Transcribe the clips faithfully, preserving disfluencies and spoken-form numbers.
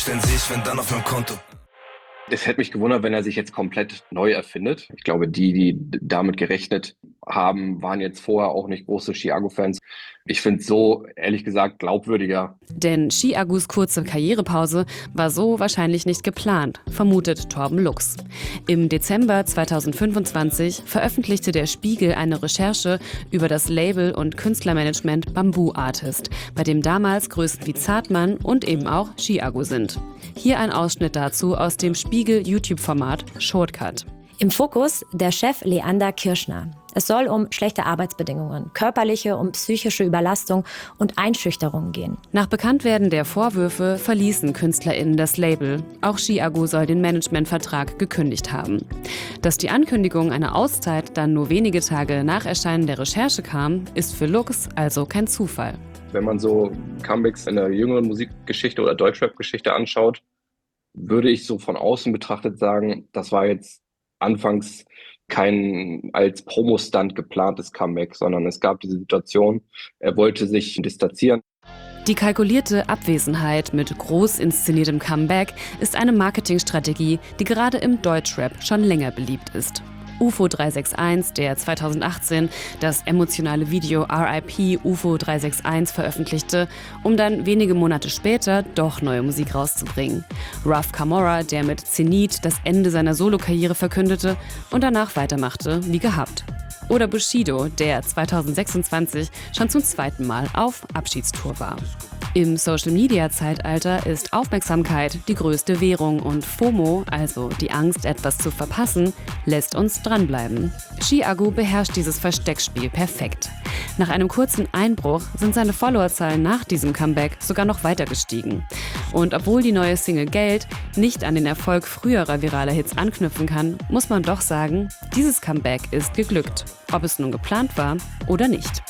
ich, dann seh ich, wenn dann auf meinem Konto. Es hätte mich gewundert, wenn er sich jetzt komplett neu erfindet. Ich glaube, die, die damit gerechnet haben, waren jetzt vorher auch nicht große Chiago-Fans. Ich finde es so, ehrlich gesagt, glaubwürdiger. Denn Chiagus kurze Karrierepause war so wahrscheinlich nicht geplant, vermutet Torben Lux. Im Dezember zweitausendfünfundzwanzig veröffentlichte der Spiegel eine Recherche über das Label und Künstlermanagement Bamboo Artist, bei dem damals Größen wie Zartmann und eben auch Chiago sind. Hier ein Ausschnitt dazu aus dem Spiegel-YouTube-Format Shortcut. Im Fokus der Chef Leander Kirschner. Es soll um schlechte Arbeitsbedingungen, körperliche und psychische Überlastung und Einschüchterung gehen. Nach Bekanntwerden der Vorwürfe verließen KünstlerInnen das Label. Auch Chiago soll den Managementvertrag gekündigt haben. Dass die Ankündigung einer Auszeit dann nur wenige Tage nach Erscheinen der Recherche kam, ist für Lux also kein Zufall. Wenn man so Comebacks in der jüngeren Musikgeschichte oder Deutschrap-Geschichte anschaut, würde ich so von außen betrachtet sagen, das war jetzt anfangs kein als Promo-Stunt geplantes Comeback, sondern es gab diese Situation, er wollte sich distanzieren. Die kalkulierte Abwesenheit mit groß inszeniertem Comeback ist eine Marketingstrategie, die gerade im Deutschrap schon länger beliebt ist. U F O drei sechs eins, der zweitausendachtzehn das emotionale Video R I P U F O drei sechs eins veröffentlichte, um dann wenige Monate später doch neue Musik rauszubringen. Ruff Camorra, der mit Zenit das Ende seiner Solokarriere verkündete und danach weitermachte wie gehabt. Oder Bushido, der zweitausendsechsundzwanzig schon zum zweiten Mal auf Abschiedstour war. Im Social-Media-Zeitalter ist Aufmerksamkeit die größte Währung und FOMO, also die Angst, etwas zu verpassen, lässt uns dranbleiben. Chiago beherrscht dieses Versteckspiel perfekt. Nach einem kurzen Einbruch sind seine Followerzahlen nach diesem Comeback sogar noch weiter gestiegen. Und obwohl die neue Single Geld nicht an den Erfolg früherer viraler Hits anknüpfen kann, muss man doch sagen, dieses Comeback ist geglückt, ob es nun geplant war oder nicht.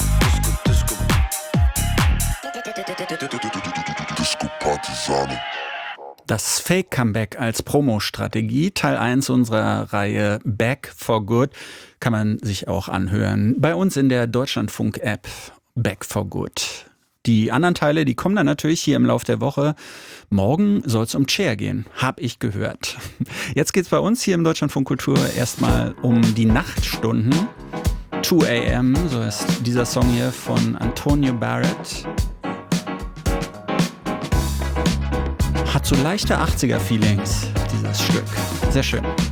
Das Fake-Comeback als Promo-Strategie, Teil eins unserer Reihe Back for Good, kann man sich auch anhören. Bei uns in der Deutschlandfunk-App Back for Good. Die anderen Teile, die kommen dann natürlich hier im Lauf der Woche. Morgen soll es um Cher gehen, hab ich gehört. Jetzt geht's bei uns hier im Deutschlandfunk Kultur erstmal um die Nachtstunden. zwei a m, so ist dieser Song hier von Antonio Barrett. Hat so leichte achtziger-Feelings, dieses Stück. Sehr schön.